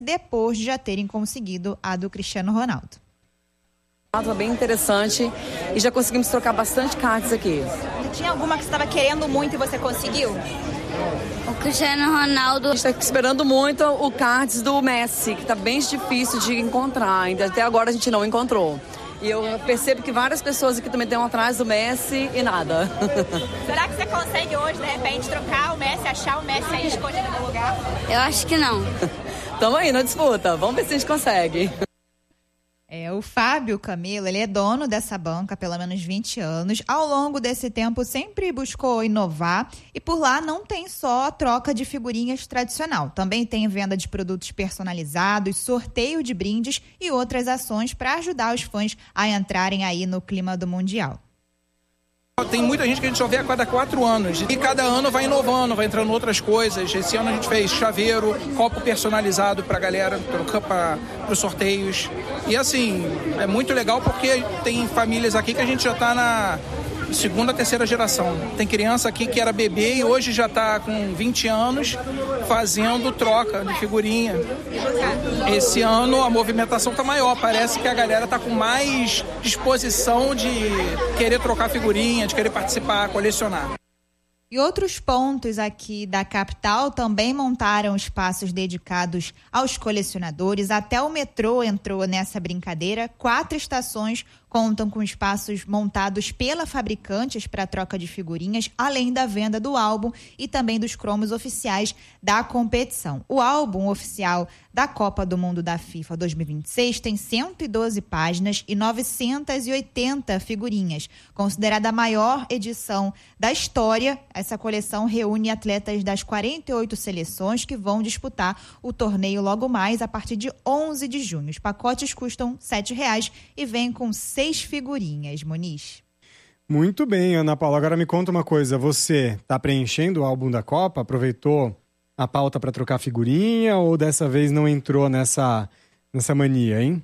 depois de já terem conseguido a do Cristiano Ronaldo. Bem interessante e já conseguimos trocar bastante cards aqui. Tinha alguma que você estava querendo muito e você conseguiu? O Cristiano Ronaldo. A gente está esperando muito o cards do Messi, que está bem difícil de encontrar. Ainda até agora a gente não encontrou. E eu percebo que várias pessoas aqui também estão atrás do Messi e nada. Será que você consegue hoje, de repente, trocar o Messi, achar o Messi aí escondido no lugar? Eu acho que não. Estamos aí na disputa, vamos ver se a gente consegue. O Fábio Camilo, ele é dono dessa banca há pelo menos 20 anos. Ao longo desse tempo, sempre buscou inovar. E por lá não tem só a troca de figurinhas tradicional. Também tem venda de produtos personalizados, sorteio de brindes e outras ações para ajudar os fãs a entrarem aí no clima do Mundial. Tem muita gente que a gente só vê a cada 4 anos. E cada ano vai inovando, vai entrando outras coisas. Esse ano a gente fez chaveiro, copo personalizado pra galera, para os sorteios. E assim, é muito legal porque tem famílias aqui que a gente já tá na segunda, terceira geração. Tem criança aqui que era bebê e hoje já tá com 20 anos fazendo troca de figurinha. Esse ano a movimentação tá maior, parece que a galera tá com mais disposição de querer trocar figurinha, de querer participar, colecionar. E outros pontos aqui da capital também montaram espaços dedicados aos colecionadores. Até o metrô entrou nessa brincadeira. 4 estações contam com espaços montados pela fabricantes para troca de figurinhas, além da venda do álbum e também dos cromos oficiais da competição. O álbum oficial da Copa do Mundo da FIFA 2026 tem 112 páginas e 980 figurinhas. Considerada a maior edição da história, essa coleção reúne atletas das 48 seleções que vão disputar o torneio logo mais a partir de 11 de junho. Os pacotes custam R$ 7,00 e vêm com 6 figurinhas. Moniz. Muito bem, Ana Paula. Agora me conta uma coisa. Você está preenchendo o álbum da Copa? Aproveitou a pauta para trocar figurinha ou dessa vez não entrou nessa mania, hein?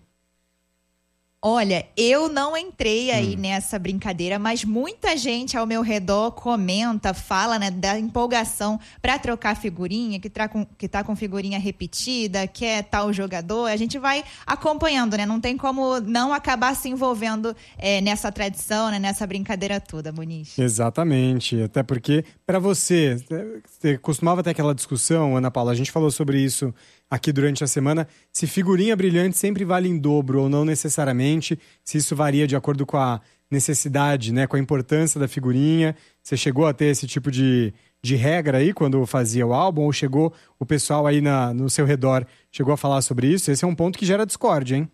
Olha, eu não entrei aí nessa brincadeira, mas muita gente ao meu redor comenta, fala, né, da empolgação para trocar figurinha, que tá com figurinha repetida, que é tal jogador. A gente vai acompanhando, né? Não tem como não acabar se envolvendo nessa tradição, né, nessa brincadeira toda, Muniz. Exatamente, até porque para você costumava ter aquela discussão, Ana Paula, a gente falou sobre isso aqui durante a semana, se figurinha brilhante sempre vale em dobro ou não necessariamente, se isso varia de acordo com a necessidade, né, com a importância da figurinha. Você chegou a ter esse tipo de regra aí quando fazia o álbum, ou chegou o pessoal aí no seu redor, chegou a falar sobre isso? Esse é um ponto que gera discórdia, hein?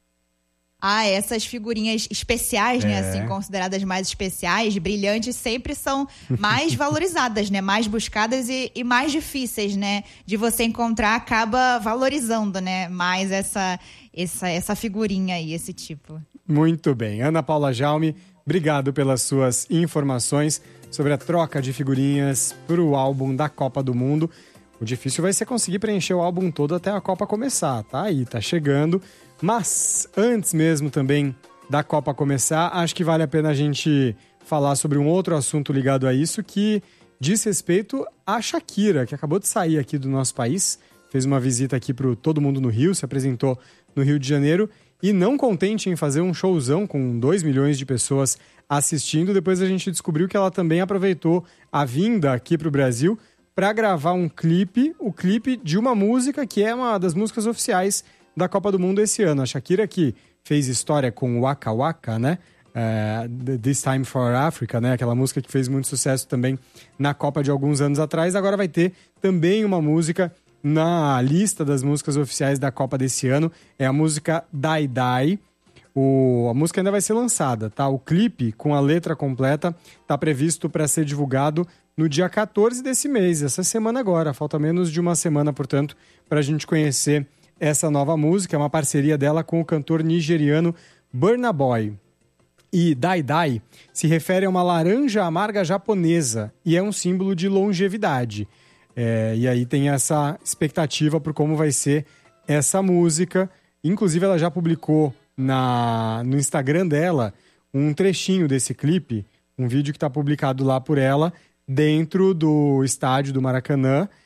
Essas figurinhas especiais, né, assim, consideradas mais especiais, brilhantes, sempre são mais valorizadas, né, mais buscadas e mais difíceis, né, de você encontrar, acaba valorizando, né, mais essa figurinha aí, esse tipo. Muito bem. Ana Paula Jaume, obrigado pelas suas informações sobre a troca de figurinhas para o álbum da Copa do Mundo. O difícil vai ser conseguir preencher o álbum todo até a Copa começar, tá aí, tá chegando. Mas antes mesmo também da Copa começar, acho que vale a pena a gente falar sobre um outro assunto ligado a isso, que diz respeito à Shakira, que acabou de sair aqui do nosso país, fez uma visita aqui para o Todo Mundo no Rio, se apresentou no Rio de Janeiro, e não contente em fazer um showzão com 2 milhões de pessoas assistindo, depois a gente descobriu que ela também aproveitou a vinda aqui para o Brasil para gravar o clipe de uma música que é uma das músicas oficiais da Copa do Mundo esse ano. A Shakira, que fez história com Waka Waka, né? This Time for Africa, né? Aquela música que fez muito sucesso também na Copa de alguns anos atrás. Agora vai ter também uma música na lista das músicas oficiais da Copa desse ano. É a música Die Die. A música ainda vai ser lançada, tá? O clipe com a letra completa tá previsto para ser divulgado no dia 14 desse mês, essa semana agora. Falta menos de uma semana, portanto, para a gente conhecer essa nova música. É uma parceria dela com o cantor nigeriano Burna Boy. E Die Die se refere a uma laranja amarga japonesa e é um símbolo de longevidade. E aí tem essa expectativa por como vai ser essa música. Inclusive ela já publicou no Instagram dela um trechinho desse clipe, um vídeo que está publicado lá por ela, dentro do estádio do Maracanã.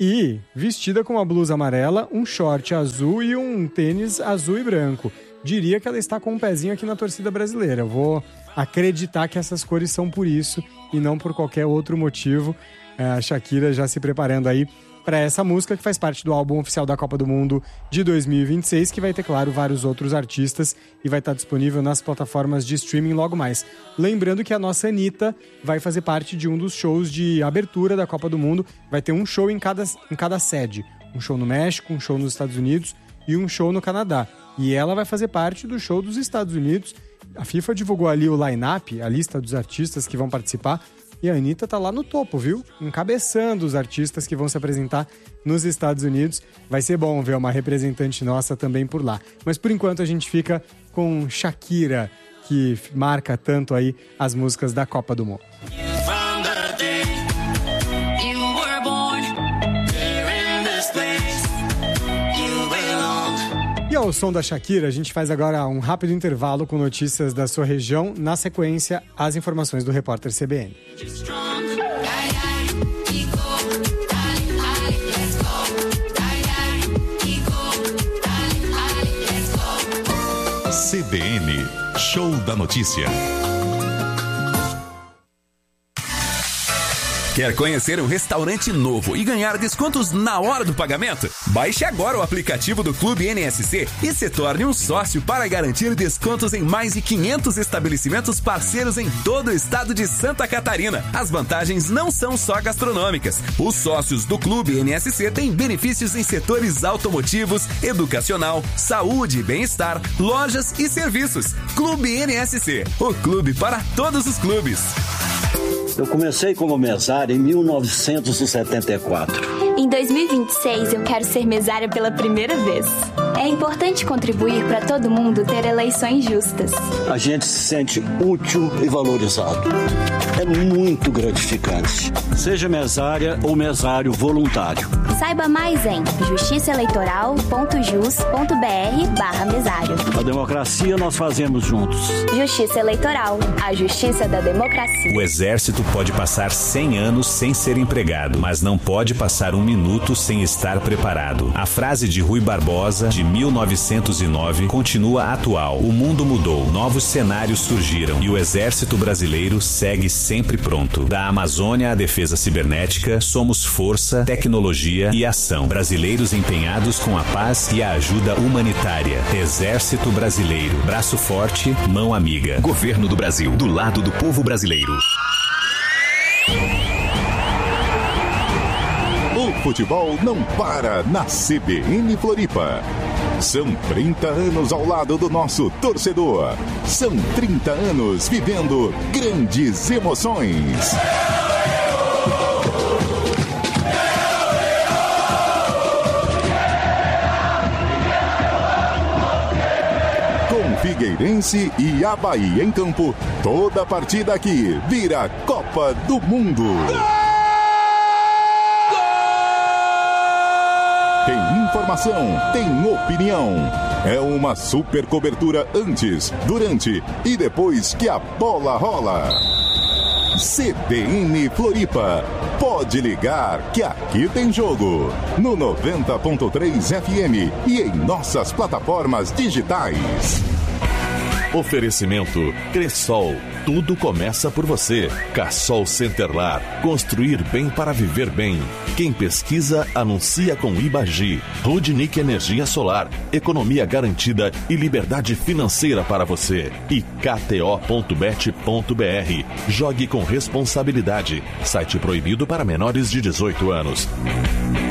e vestida com uma blusa amarela, um short azul e um tênis azul e branco. Diria que ela está com um pezinho aqui na torcida brasileira. Eu vou acreditar que essas cores são por isso e não por qualquer outro motivo. A Shakira já se preparando aí para essa música que faz parte do álbum oficial da Copa do Mundo de 2026, que vai ter, claro, vários outros artistas e vai estar disponível nas plataformas de streaming logo mais. Lembrando que a nossa Anitta vai fazer parte de um dos shows de abertura da Copa do Mundo. Vai ter um show em cada sede. Um show no México, um show nos Estados Unidos e um show no Canadá. E ela vai fazer parte do show dos Estados Unidos. A FIFA divulgou ali o line-up, a lista dos artistas que vão participar. E a Anitta tá lá no topo, viu? Encabeçando os artistas que vão se apresentar nos Estados Unidos. Vai ser bom ver uma representante nossa também por lá. Mas por enquanto a gente fica com Shakira, que marca tanto aí as músicas da Copa do Mundo. E ao som da Shakira, a gente faz agora um rápido intervalo com notícias da sua região. Na sequência, as informações do repórter CBN. CBN, Show da Notícia. Quer conhecer um restaurante novo e ganhar descontos na hora do pagamento? Baixe agora o aplicativo do Clube NSC e se torne um sócio para garantir descontos em mais de 500 estabelecimentos parceiros em todo o estado de Santa Catarina. As vantagens não são só gastronômicas. Os sócios do Clube NSC têm benefícios em setores automotivos, educacional, saúde e bem-estar, lojas e serviços. Clube NSC, o clube para todos os clubes. Eu comecei como mesário em 1974. Em 2026, eu quero ser mesária pela primeira vez. É importante contribuir para todo mundo ter eleições justas. A gente se sente útil e valorizado. É muito gratificante. Seja mesária ou mesário voluntário. Saiba mais em justiçaeleitoral.jus.br/mesário. A democracia nós fazemos juntos. Justiça Eleitoral, a justiça da democracia. O Exército pode passar 100 anos sem ser empregado, mas não pode passar um minuto sem estar preparado. A frase de Rui Barbosa, de 1909, continua atual. O mundo mudou, novos cenários surgiram e o Exército Brasileiro segue sempre pronto. Da Amazônia à defesa cibernética, somos força, tecnologia e ação. Brasileiros empenhados com a paz e a ajuda humanitária. Exército Brasileiro. Braço forte, mão amiga. Governo do Brasil, do lado do povo brasileiro. O futebol não para na CBN Floripa. São 30 anos ao lado do nosso torcedor. São 30 anos vivendo grandes emoções. Com Figueirense e Avaí em campo, toda partida aqui vira Copa do Mundo. Tem informação, tem opinião. É uma super cobertura antes, durante e depois que a bola rola. CBN Floripa. Pode ligar que aqui tem jogo. No 90.3 FM e em nossas plataformas digitais. Oferecimento Cressol. Tudo começa por você. Cassol Centerlar. Construir bem para viver bem. Quem pesquisa, anuncia com Ibagi. Rudnick Energia Solar. Economia garantida e liberdade financeira para você. E KTO.bet.br. Jogue com responsabilidade. Site proibido para menores de 18 anos.